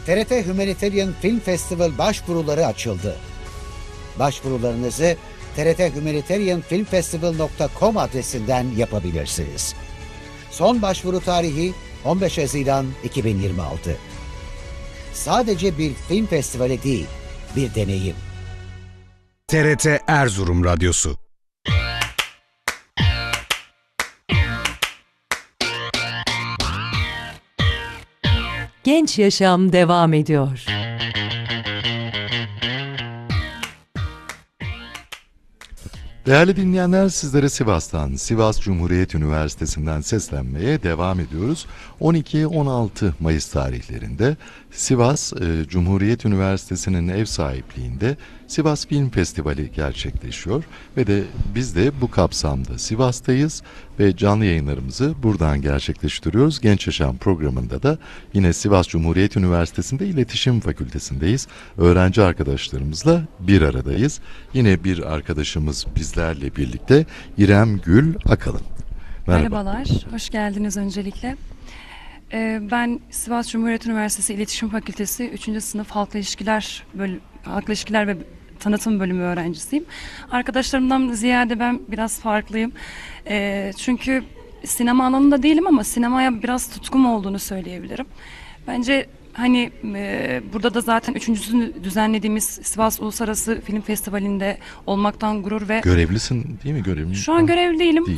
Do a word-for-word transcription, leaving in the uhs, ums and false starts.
T R T Humanitarian Film Festival başvuruları açıldı. Başvurularınızı t r t humanitarian film festival nokta com adresinden yapabilirsiniz. Son başvuru tarihi on beş Haziran iki bin yirmi altı. Sadece bir film festivali değil, bir deneyim. T R T Erzurum Radyosu. Genç Yaşam devam ediyor. Değerli dinleyenler, sizlere Sivas'tan, Sivas Cumhuriyet Üniversitesi'nden seslenmeye devam ediyoruz. on iki on altı Mayıs tarihlerinde Sivas e, Cumhuriyet Üniversitesi'nin ev sahipliğinde Sivas Film Festivali gerçekleşiyor ve de biz de bu kapsamda Sivas'tayız ve canlı yayınlarımızı buradan gerçekleştiriyoruz. Genç Yaşam programında da yine Sivas Cumhuriyet Üniversitesi'nde İletişim Fakültesindeyiz. Öğrenci arkadaşlarımızla bir aradayız. Yine bir arkadaşımız bizlerle birlikte İrem Gül Akalın. Merhaba. Merhabalar, hoş geldiniz öncelikle. Ee, ben Sivas Cumhuriyet Üniversitesi İletişim Fakültesi üçüncü sınıf Halkla İlişkiler, bölüm, Halkla İlişkiler ve Tanıtım bölümü öğrencisiyim. Arkadaşlarımdan ziyade ben biraz farklıyım. Ee, çünkü sinema alanında değilim ama sinemaya biraz tutkum olduğunu söyleyebilirim. Bence hani e, burada da zaten üçüncüsünü düzenlediğimiz Sivas Uluslararası Film Festivali'nde olmaktan gurur ve... Görevlisin değil mi? Görevli. Şu an görev değilim Değil.